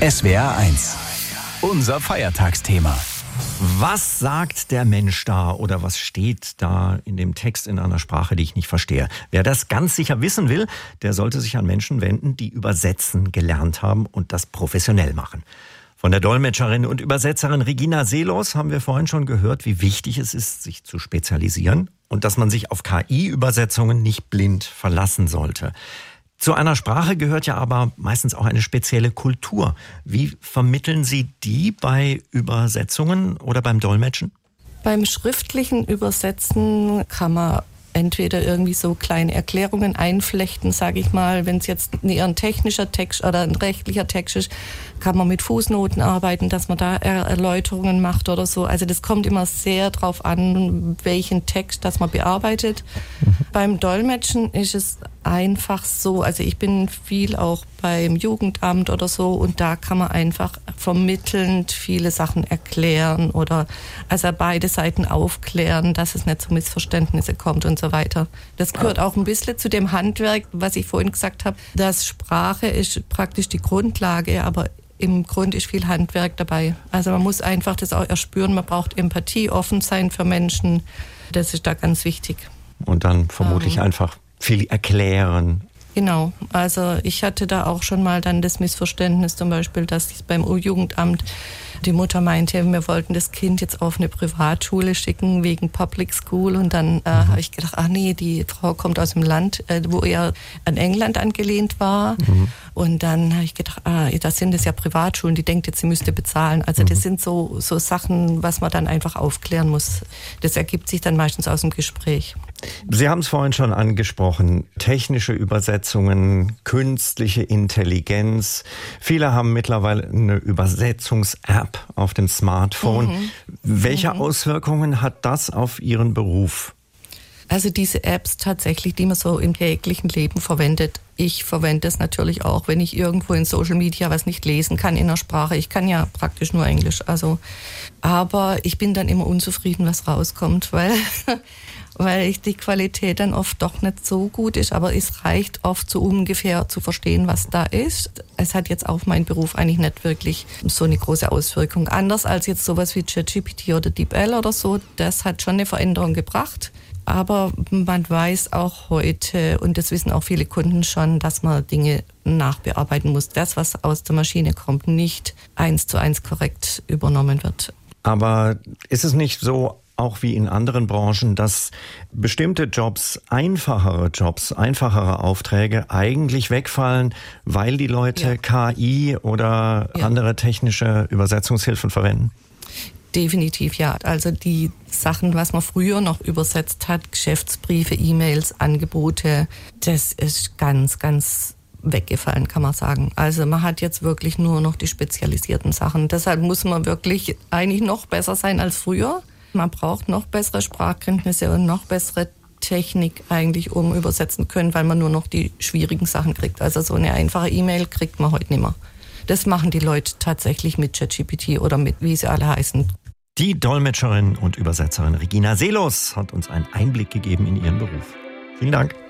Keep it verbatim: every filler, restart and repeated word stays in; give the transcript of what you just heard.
S W R eins. Unser Feiertagsthema. Was sagt der Mensch da oder was steht da in dem Text in einer Sprache, die ich nicht verstehe? Wer das ganz sicher wissen will, der sollte sich an Menschen wenden, die übersetzen gelernt haben und das professionell machen. Von der Dolmetscherin und Übersetzerin Regina Seelos haben wir vorhin schon gehört, wie wichtig es ist, sich zu spezialisieren und dass man sich auf K I-Übersetzungen nicht blind verlassen sollte. Zu einer Sprache gehört ja aber meistens auch eine spezielle Kultur. Wie vermitteln Sie die bei Übersetzungen oder beim Dolmetschen? Beim schriftlichen Übersetzen kann man entweder irgendwie so kleine Erklärungen einflechten, sage ich mal. Wenn es jetzt eher ein technischer Text oder ein rechtlicher Text ist, kann man mit Fußnoten arbeiten, dass man da Erläuterungen macht oder so. Also das kommt immer sehr drauf an, welchen Text das man bearbeitet. Mhm. Beim Dolmetschen ist es einfach so, also ich bin viel auch beim Jugendamt oder so und da kann man einfach vermittelnd viele Sachen erklären oder also beide Seiten aufklären, dass es nicht zu Missverständnisse kommt und so weiter. Das gehört auch ein bisschen zu dem Handwerk, was ich vorhin gesagt habe, dass Sprache ist praktisch die Grundlage, aber im Grunde ist viel Handwerk dabei. Also man muss einfach das auch erspüren, man braucht Empathie, offen sein für Menschen, das ist da ganz wichtig. Und dann vermutlich ähm, einfach viel erklären. Genau, also ich hatte da auch schon mal dann das Missverständnis zum Beispiel, dass beim Jugendamt die Mutter meinte, wir wollten das Kind jetzt auf eine Privatschule schicken wegen Public School und dann äh, mhm. habe ich gedacht, ach nee, die Frau kommt aus dem Land, äh, wo er an England angelehnt war mhm. und dann habe ich gedacht, ah, das sind das ja Privatschulen, die denkt jetzt, sie müsste bezahlen. Also mhm. das sind so, so Sachen, was man dann einfach aufklären muss. Das ergibt sich dann meistens aus dem Gespräch. Sie haben es vorhin schon angesprochen, technische Übersetzungen, künstliche Intelligenz. Viele haben mittlerweile eine Übersetzungs-App auf dem Smartphone. Mhm. Welche mhm. Auswirkungen hat das auf Ihren Beruf? Also diese Apps tatsächlich, die man so im täglichen Leben verwendet. Ich verwende es natürlich auch, wenn ich irgendwo in Social Media was nicht lesen kann in der Sprache. Ich kann ja praktisch nur Englisch. Also, aber ich bin dann immer unzufrieden, was rauskommt, weil... weil ich die Qualität dann oft doch nicht so gut ist, aber es reicht oft so ungefähr zu verstehen, was da ist. Es hat jetzt auf meinen Beruf eigentlich nicht wirklich so eine große Auswirkung. Anders als jetzt sowas wie ChatGPT oder DeepL oder so, das hat schon eine Veränderung gebracht. Aber man weiß auch heute, und das wissen auch viele Kunden schon, dass man Dinge nachbearbeiten muss. Das, was aus der Maschine kommt, nicht eins zu eins korrekt übernommen wird. Aber ist es nicht so, auch wie in anderen Branchen, dass bestimmte Jobs, einfachere Jobs, einfachere Aufträge eigentlich wegfallen, weil die Leute ja. K I oder ja. andere technische Übersetzungshilfen verwenden? Definitiv ja. Also die Sachen, was man früher noch übersetzt hat, Geschäftsbriefe, E-Mails, Angebote, das ist ganz, ganz weggefallen, kann man sagen. Also man hat jetzt wirklich nur noch die spezialisierten Sachen. Deshalb muss man wirklich eigentlich noch besser sein als früher. Man braucht noch bessere Sprachkenntnisse und noch bessere Technik eigentlich, um übersetzen können, weil man nur noch die schwierigen Sachen kriegt. Also so eine einfache E-Mail kriegt man heute nicht mehr. Das machen die Leute tatsächlich mit ChatGPT oder mit, wie sie alle heißen. Die Dolmetscherin und Übersetzerin Regina Seelos hat uns einen Einblick gegeben in ihren Beruf. Vielen Dank.